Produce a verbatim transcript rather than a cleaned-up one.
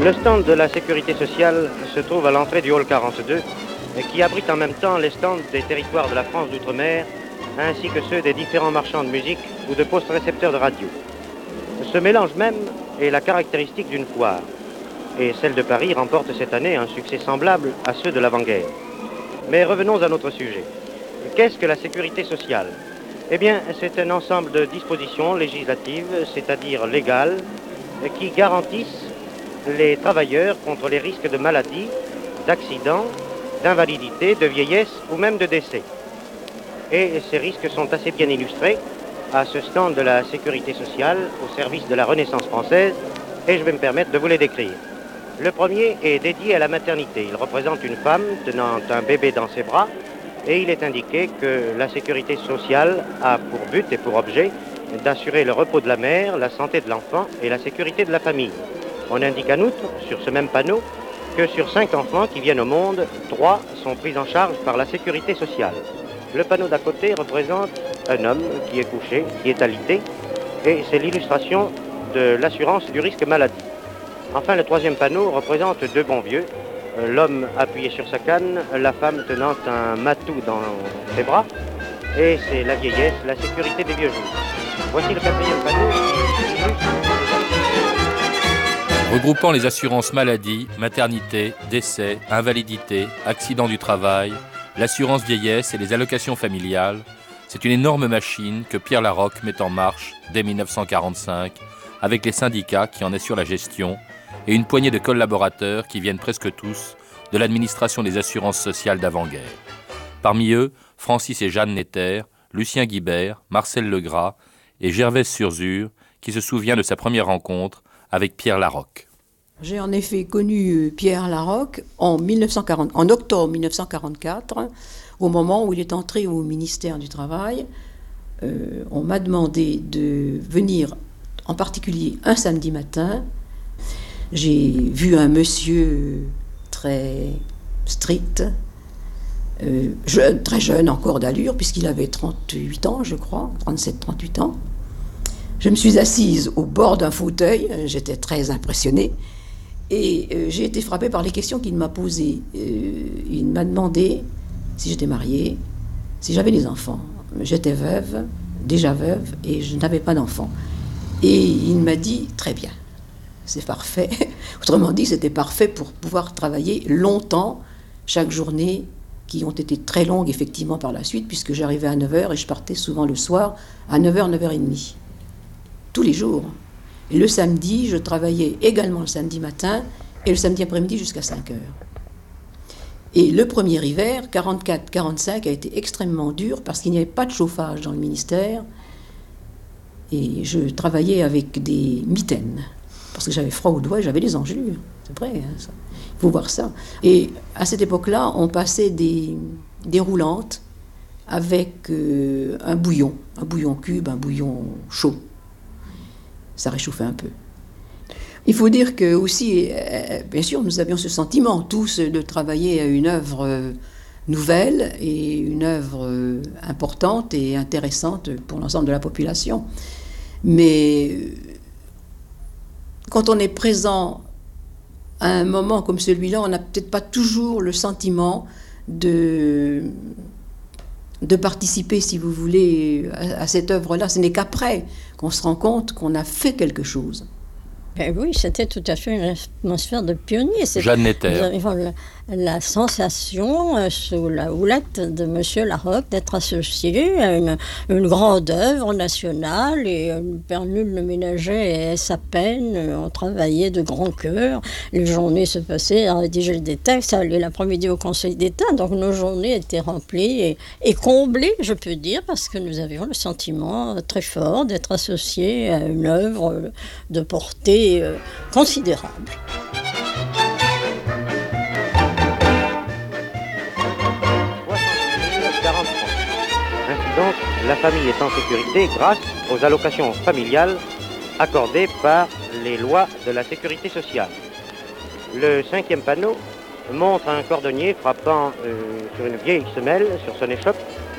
Le stand de la sécurité sociale se trouve à l'entrée du hall quarante-deux, qui abrite en même temps les stands des territoires de la France d'outre-mer, ainsi que ceux des différents marchands de musique ou de postes récepteurs de radio. Ce mélange même est la caractéristique d'une foire, et celle de Paris remporte cette année un succès semblable à ceux de l'avant-guerre. Mais revenons à notre sujet. Qu'est-ce que la sécurité sociale ? Eh bien, c'est un ensemble de dispositions législatives, c'est-à-dire légales, qui garantissent les travailleurs contre les risques de maladie, d'accident, d'invalidité, de vieillesse ou même de décès. Et ces risques sont assez bien illustrés à ce stand de la sécurité sociale au service de la Renaissance française, et je vais me permettre de vous les décrire. Le premier est dédié à la maternité. Il représente une femme tenant un bébé dans ses bras, et il est indiqué que la sécurité sociale a pour but et pour objet d'assurer le repos de la mère, la santé de l'enfant et la sécurité de la famille. On indique en outre, sur ce même panneau, que sur cinq enfants qui viennent au monde, trois sont pris en charge par la sécurité sociale. Le panneau d'à côté représente un homme qui est couché, qui est alité, et c'est l'illustration de l'assurance du risque maladie. Enfin, le troisième panneau représente deux bons vieux, l'homme appuyé sur sa canne, la femme tenant un matou dans ses bras, et c'est la vieillesse, la sécurité des vieux jours. Voici le quatrième panneau qui illustre... Regroupant les assurances maladie, maternité, décès, invalidité, accident du travail, l'assurance vieillesse et les allocations familiales, c'est une énorme machine que Pierre Larocque met en marche dès mille neuf cent quarante-cinq, avec les syndicats qui en assurent la gestion et une poignée de collaborateurs qui viennent presque tous de l'administration des assurances sociales d'avant-guerre. Parmi eux, Francis et Jeanne Netter, Lucien Guibert, Marcel Legras et Gervaise Surzur, qui se souvient de sa première rencontre avec Pierre Larocque. J'ai en effet connu Pierre Larocque en, mille neuf cent quarante, en octobre mille neuf cent quarante-quatre, au moment où il est entré au ministère du Travail. Euh, on m'a demandé de venir, en particulier un samedi matin. J'ai vu un monsieur très strict, euh, jeune, très jeune encore d'allure, puisqu'il avait trente-huit ans, je crois, trente-sept trente-huit ans. Je me suis assise au bord d'un fauteuil, j'étais très impressionnée, et euh, j'ai été frappée par les questions qu'il m'a posées. Euh, il m'a demandé si j'étais mariée, si j'avais des enfants. J'étais veuve, déjà veuve, et je n'avais pas d'enfants. Et il m'a dit, très bien, c'est parfait. Autrement dit, c'était parfait pour pouvoir travailler longtemps, chaque journée, qui ont été très longues effectivement par la suite, puisque j'arrivais à neuf heures et je partais souvent le soir à neuf heures, neuf heures trente. Tous les jours. Et le samedi, je travaillais également le samedi matin et le samedi après-midi jusqu'à cinq heures. Et le premier hiver, quarante-quatre quarante-cinq, a été extrêmement dur parce qu'il n'y avait pas de chauffage dans le ministère. Et je travaillais avec des mitaines parce que j'avais froid aux doigts et j'avais des engelures. C'est vrai, hein, ça. Il faut voir ça. Et à cette époque-là, on passait des, des roulantes avec euh, un bouillon, un bouillon cube, un bouillon chaud. Ça réchauffait un peu. Il faut dire que aussi, euh, bien sûr, nous avions ce sentiment tous de travailler à une œuvre euh, nouvelle et une œuvre euh, importante et intéressante pour l'ensemble de la population. Mais euh, quand on est présent à un moment comme celui-là, on n'a peut-être pas toujours le sentiment de... de participer, si vous voulez, à, à cette œuvre-là. Ce n'est qu'après qu'on se rend compte qu'on a fait quelque chose. Ben oui, c'était tout à fait une atmosphère de pionnier. C'est, Jeanne Netter. La, la sensation, euh, sous la houlette de M. Larocque, d'être associé à une, une grande œuvre nationale, et euh, Père Nul ne ménageait sa peine, on travaillait de grand cœur, les journées se passaient à rédiger des textes, à aller l'après-midi au Conseil d'État, donc nos journées étaient remplies et, et comblées, je peux dire, parce que nous avions le sentiment très fort d'être associés à une œuvre de portée Euh, considérable. quarante francs. Ainsi donc, la famille est en sécurité grâce aux allocations familiales accordées par les lois de la sécurité sociale. Le cinquième panneau montre un cordonnier frappant euh, sur une vieille semelle, sur son échoppe,